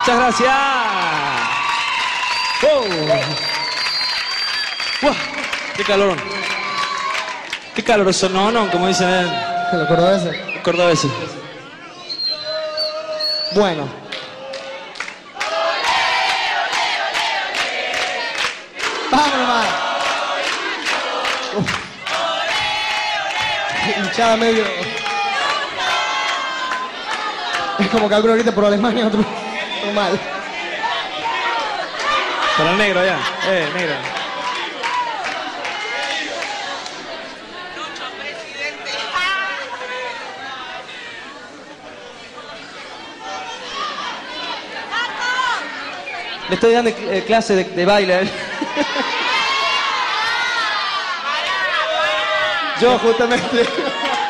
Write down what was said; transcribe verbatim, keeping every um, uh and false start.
Muchas gracias. Oh. Wow, qué calor. Qué caloroso, no, no, como dicen en los cordobeses. Los cordobeses. Bueno. Vamos nomás. Hinchada medio. Es como que alguno grita por Alemania, otro, otro mal. Para el negro allá. Eh, negro. Le estoy dando eh, clase de, de baile a él. Yo justamente.